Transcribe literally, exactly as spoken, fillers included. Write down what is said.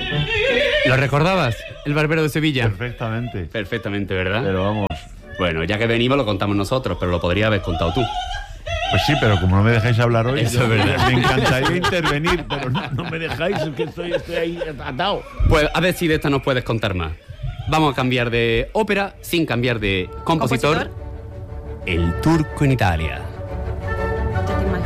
¿Lo recordabas? El barbero de Sevilla. Perfectamente. Perfectamente, ¿verdad? Pero vamos. Bueno, ya que venimos lo contamos nosotros, pero lo podría haber contado tú. Pues sí, pero como no me dejáis hablar hoy, Eso es verdad. Me encantaría intervenir, pero no, no me dejáis, es que estoy, estoy ahí atado. Pues a ver si de esta nos puedes contar más. Vamos a cambiar de ópera sin cambiar de compositor. ¿Compositor? El Turco en Italia.